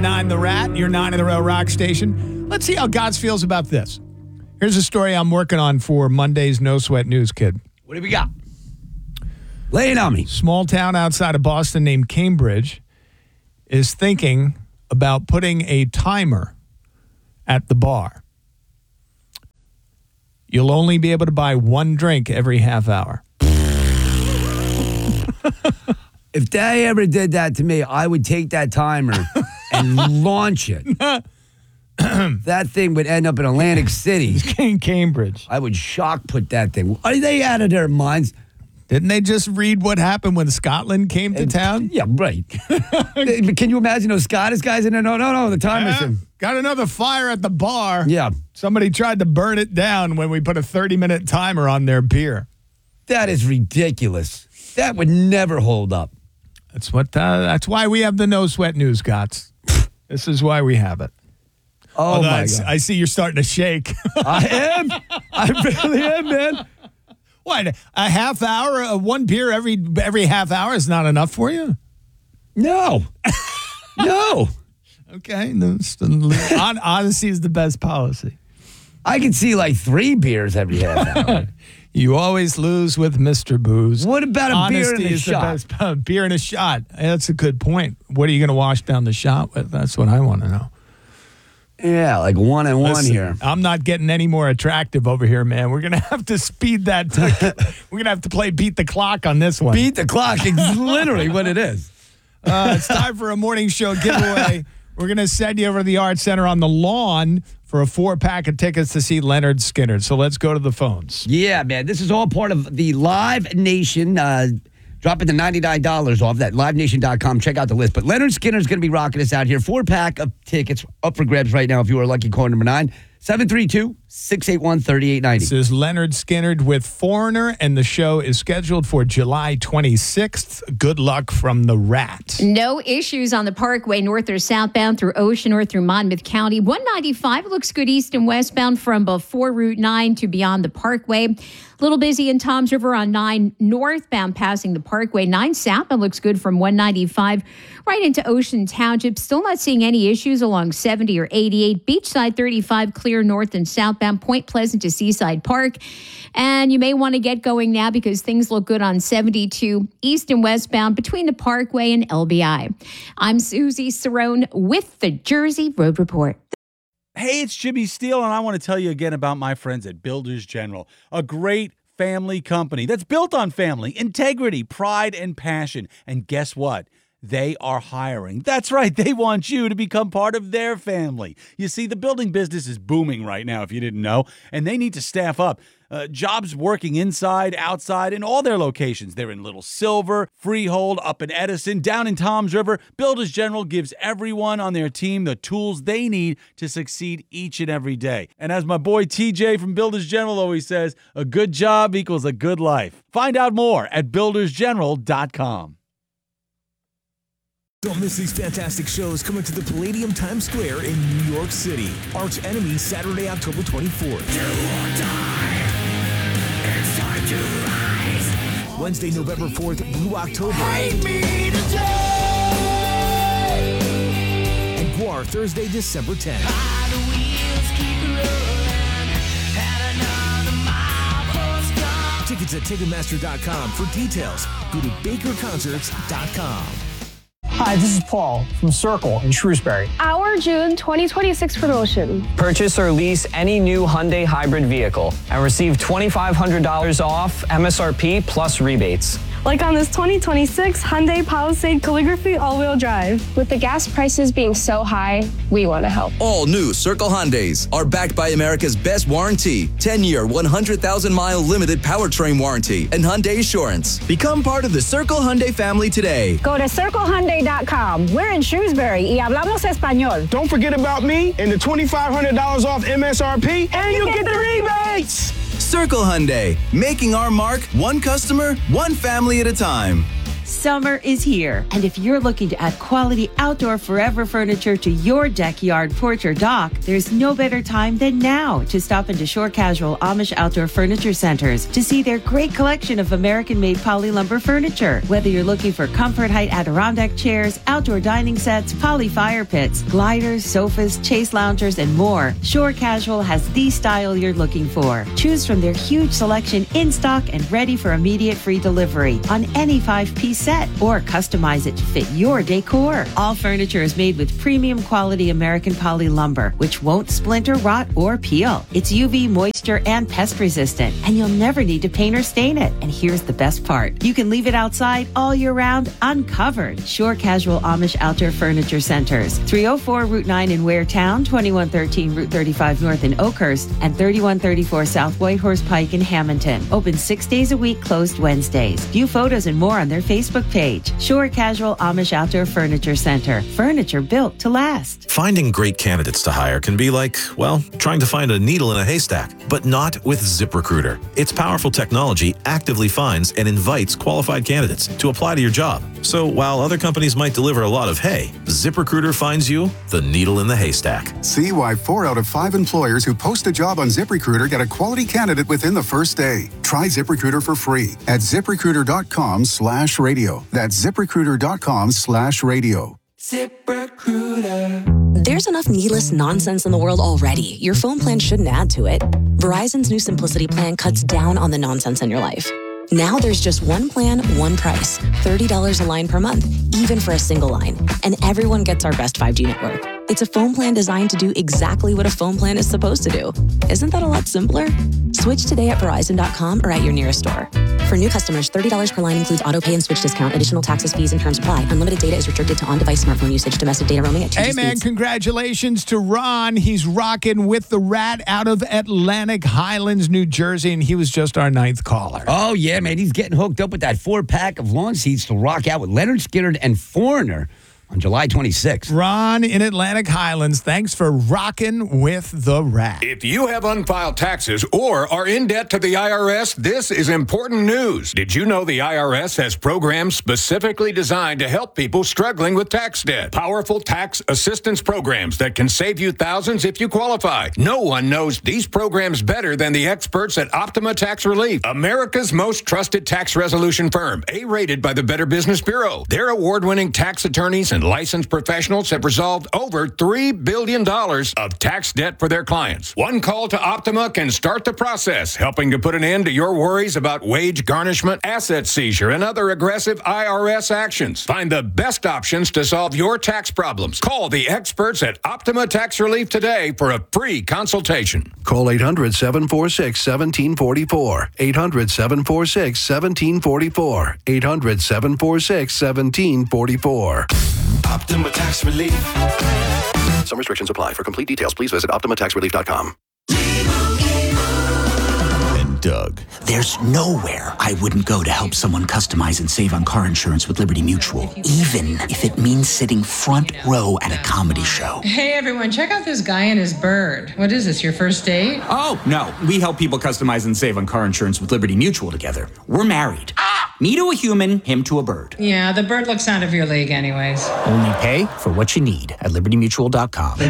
9 The Rat, your 9 in the row rock station. Let's see how Gods feels about this. Here's a story I'm working on for Monday's No Sweat News, kid. What do we got? Lay it on me. Small town outside of Boston named Cambridge is thinking about putting a timer at the bar. You'll only be able to buy one drink every half hour. If they ever did that to me, I would take that timer and launch it. That thing would end up in Atlantic City. In Cambridge. I would shock put that thing. Are they out of their minds? Didn't they just read what happened when Scotland came to town? Yeah, right. Can you imagine those Scottish guys in there? No, the timer's in. Got another fire at the bar. Yeah. Somebody tried to burn it down when we put a 30-minute timer on their beer. That is ridiculous. That would never hold up. That's why we have the No Sweat News, Gots. This is why we have it. Oh, although my God. I see you're starting to shake. I am. I really am, man. What, a half hour, one beer every half hour is not enough for you? No. No. Okay. Honesty is the best policy. I can see like 3 beers every half hour. You always lose with Mr. Booze. What about a beer and a shot? Honesty is the best. Beer and a shot. That's a good point. What are you going to wash down the shot with? That's what I want to know. Yeah, like 1 and 1 here. I'm not getting any more attractive over here, man. We're going to have to speed that. We're going to have to play beat the clock on this one. Beat the clock. It's literally what it is. It's time for a morning show giveaway. We're going to send you over to the Arts Center on the lawn for a 4-pack of tickets to see Leonard Skinner. So let's go to the phones. Yeah, man. This is all part of the Live Nation. Dropping the $99 off that livenation.com. Check out the list. But Leonard Skinner's going to be rocking us out here. 4-pack of tickets up for grabs right now if you are lucky caller number 9. 732-681-3890. This is Leonard Skinner with Foreigner, and the show is scheduled for July 26th. Good luck from the Rat. No issues on the Parkway, north or southbound through Ocean or through Monmouth County. 195 looks good east and westbound from before Route 9 to beyond the Parkway. A little busy in Toms River on 9 northbound passing the Parkway. 9 southbound looks good from 195 right into Ocean Township. Still not seeing any issues along 70 or 88. Beachside 35 clear north and southbound. Point Pleasant to Seaside Park. And you may want to get going now because things look good on 72 east and westbound between the Parkway and LBI. I'm Susie Cerrone with the Jersey Road Report. Hey, it's Jimmy Steele, and I want to tell you again about my friends at Builders General, a great family company that's built on family, integrity, pride, and passion. And guess what? They are hiring. That's right. They want you to become part of their family. You see, the building business is booming right now, if you didn't know, and they need to staff up. Jobs working inside, outside, in all their locations. They're in Little Silver, Freehold, up in Edison, down in Toms River. Builders General gives everyone on their team the tools they need to succeed each and every day. And as my boy TJ from Builders General always says, a good job equals a good life. Find out more at buildersgeneral.com. Don't miss these fantastic shows coming to the Palladium Times Square in New York City. Arch Enemy, Saturday, October 24th. Do or die. It's time to rise. Wednesday, November 4th, Blue October. Hate me today. And Guar, Thursday, December 10th. Tickets at Ticketmaster.com. For details, go to BakerConcerts.com. Hi, this is Paul from Circle in Shrewsbury. Our June 2026 promotion. Purchase or lease any new Hyundai hybrid vehicle and receive $2,500 off MSRP plus rebates. Like on this 2026 Hyundai Palisade Calligraphy all-wheel drive. With the gas prices being so high, we want to help. All new Circle Hyundais are backed by America's best warranty, 10-year, 100,000-mile limited powertrain warranty, and Hyundai Assurance. Become part of the Circle Hyundai family today. Go to CircleHyundai.com. We're in Shrewsbury y hablamos español. Don't forget about me and the $2,500 off MSRP, and you get the rebates. Circle Hyundai, making our mark one customer, one family at a time. Summer is here, and if you're looking to add quality outdoor forever furniture to your deck, yard, porch, or dock, there's no better time than now to stop into Shore Casual Amish Outdoor Furniture Centers to see their great collection of American-made poly lumber furniture. Whether you're looking for comfort height Adirondack chairs, outdoor dining sets, poly fire pits, gliders, sofas, chase loungers, and more, Shore Casual has the style you're looking for. Choose from their huge selection in stock and ready for immediate free delivery on any 5-piece set, or customize it to fit your decor. All furniture is made with premium quality American poly lumber, which won't splinter, rot, or peel. It's UV, moisture, and pest resistant, and you'll never need to paint or stain it. And here's the best part. You can leave it outside all year round uncovered. Shore Casual Amish Outdoor Furniture Centers. 304 Route 9 in Ware Town, 2113 Route 35 North in Oakhurst, and 3134 South Whitehorse Pike in Hamilton. Open 6 days a week, closed Wednesdays. View photos and more on their Facebook page. Shore Casual Amish Outdoor Furniture Center. Furniture built to last. Finding great candidates to hire can be like, well, trying to find a needle in a haystack, but not with ZipRecruiter. Its powerful technology actively finds and invites qualified candidates to apply to your job. So while other companies might deliver a lot of hay, ZipRecruiter finds you the needle in the haystack. See why 4 out of 5 employers who post a job on ZipRecruiter get a quality candidate within the first day. Try ZipRecruiter for free at ZipRecruiter.com/radio. That's ZipRecruiter.com/radio. ZipRecruiter. There's enough needless nonsense in the world already. Your phone plan shouldn't add to it. Verizon's new Simplicity plan cuts down on the nonsense in your life. Now there's just one plan, one price, $30 a line per month, even for a single line. And everyone gets our best 5G network. It's a phone plan designed to do exactly what a phone plan is supposed to do. Isn't that a lot simpler? Switch today at Verizon.com or at your nearest store. For new customers, $30 per line includes auto pay and switch discount. Additional taxes, fees, and terms apply. Unlimited data is restricted to on-device smartphone usage. Domestic data roaming at 2G Hey, man, speeds. congratulations to Ron. He's rocking with the Rat out of Atlantic Highlands, New Jersey, and he was just our 9th caller. Oh, yeah, man. He's getting hooked up with that 4-pack of lawn seeds to rock out with Leonard Skinner and Foreigner on July 26th. Ron in Atlantic Highlands, thanks for rocking with the Rat. If you have unfiled taxes or are in debt to the IRS, this is important news. Did you know the IRS has programs specifically designed to help people struggling with tax debt? Powerful tax assistance programs that can save you thousands if you qualify. No one knows these programs better than the experts at Optima Tax Relief, America's most trusted tax resolution firm, A-rated by the Better Business Bureau. Their award-winning tax attorneys and licensed professionals have resolved over $3 billion of tax debt for their clients. One call to Optima can start the process, helping to put an end to your worries about wage garnishment, asset seizure, and other aggressive IRS actions. Find the best options to solve your tax problems. Call the experts at Optima Tax Relief today for a free consultation. Call 800-746-1744. 800-746-1744. 800-746-1744. Optima Tax Relief. Some restrictions apply. For complete details, please visit OptimaTaxRelief.com. And Doug. There's nowhere I wouldn't go to help someone customize and save on car insurance with Liberty Mutual, even if it means sitting front row at a comedy show. Hey everyone, check out this guy and his bird. What is this, your first date? Oh, no. We help people customize and save on car insurance with Liberty Mutual together. We're married. Me to a human, him to a bird. Yeah, the bird looks out of your league anyways. Only pay for what you need at LibertyMutual.com.